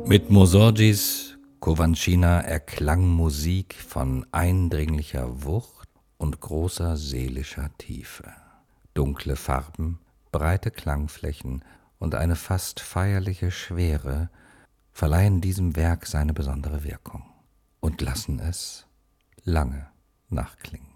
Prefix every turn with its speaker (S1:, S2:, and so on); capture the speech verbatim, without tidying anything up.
S1: Mit Mussorgis Covancina erklang Musik von eindringlicher Wucht und großer seelischer Tiefe. Dunkle Farben, breite Klangflächen und eine fast feierliche Schwere verleihen diesem Werk seine besondere Wirkung und lassen es lange nachklingen.